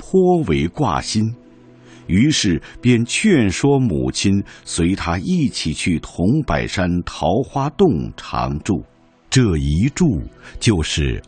颇为挂心，于是便劝说母亲随他一起去桐柏山桃花洞常住。这一住就是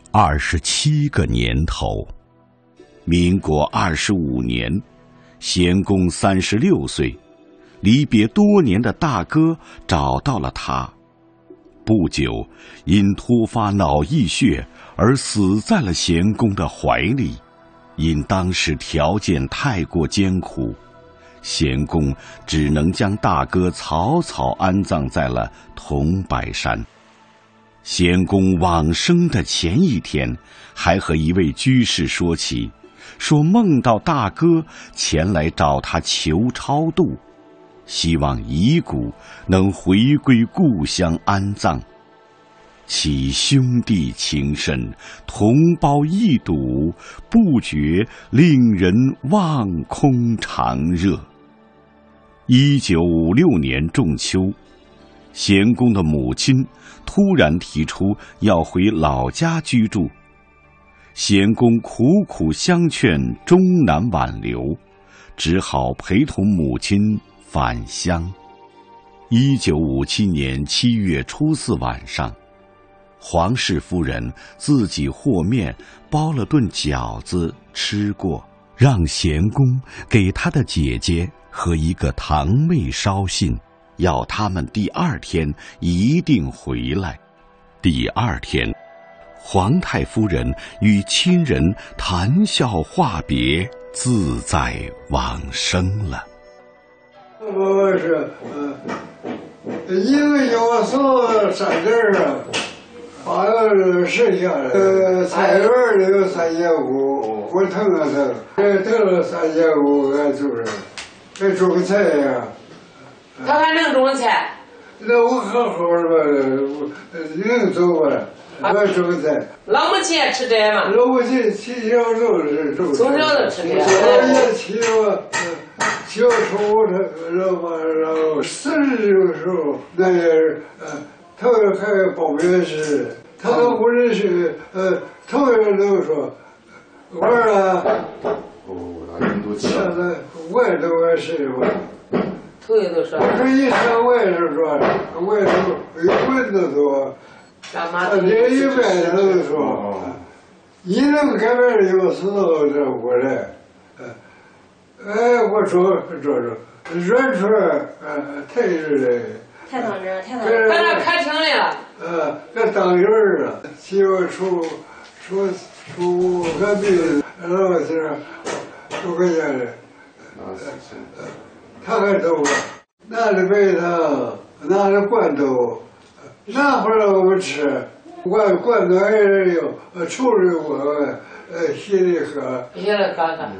27个年头。民国25年，贤公36岁，离别多年的大哥找到了他。不久，因突发脑溢血而死在了贤公的怀里。因当时条件太过艰苦，贤公只能将大哥草草安葬在了桐柏山。贤公往生的前一天，还和一位居士说起，说梦到大哥前来找他求超度，希望遗骨能回归故乡安葬。其兄弟情深，同胞义笃，不觉令人望空长热。1956年仲秋，贤公的母亲突然提出要回老家居住，贤公苦苦相劝，终难挽留，只好陪同母亲返乡。1957年7月初4晚上，黄氏夫人自己和面包了顿饺子吃过，让贤公给他的姐姐和一个堂妹捎信，要他们第2天一定回来。第2天，皇太夫人与亲人谈笑话别，自在往生了。 我是一个有送3件啊，把剩下的菜园里有3.5，我腾了腾了3.5，俺就是还种个菜呀。 他还能种菜？ 那我好好的吧，能走吧？我种个菜。 老母亲也吃这吗？ 老母亲从小就是种。从小就吃这。 我也骑我小丑他然后40的时候，那也头还报名时，他都不认识，头一都说玩了。现在我也都爱吃我。 头一都说。 我说一看我也是说，我也是有棍子说，连一百都说，一能改变有时候这我来，我说软出来，太热了。 太当真，太当真。把他开成来了。 这当人了，媳妇出隔壁老师都个家的，他还走了，拿着白糖，拿着罐头，拿回来我们吃，罐头还是有抽着我，稀里喝。 稀里喝喝。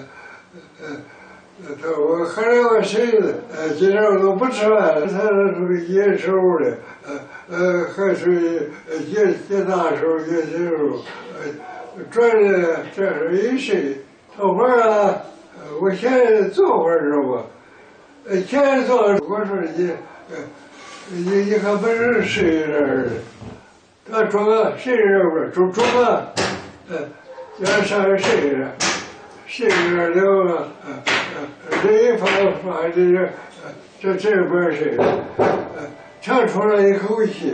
我喝了个水子，今天我都不吃饭，他是野手的，还是野大手野小手，转着这是一睡，坐会儿啊，我现在坐会儿知道不？现在坐，我说你看不是睡这儿的，他中个睡这不中个，要上来睡着，睡着了了，这一发这边睡，长出来一口气，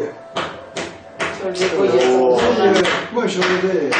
我说的。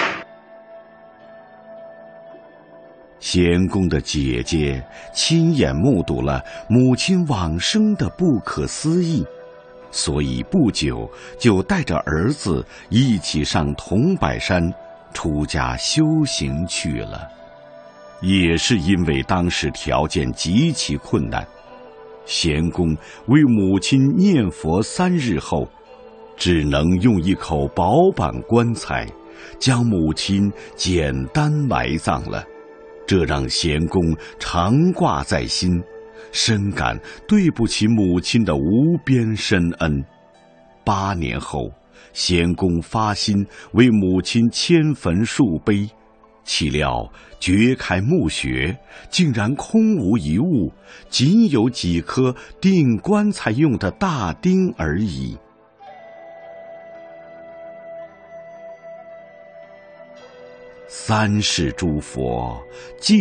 贤公的姐姐亲眼目睹了母亲往生的不可思议，所以不久就带着儿子一起上桐柏山出家修行去了。也是因为当时条件极其困难，贤公为母亲念佛3日后，只能用一口薄板棺材将母亲简单埋葬了。这让贤公常挂在心，深感对不起母亲的无边深恩。8年后，贤公发心为母亲迁坟树碑，岂料掘开墓穴，竟然空无一物，仅有几颗钉棺材用的大钉而已。三世诸佛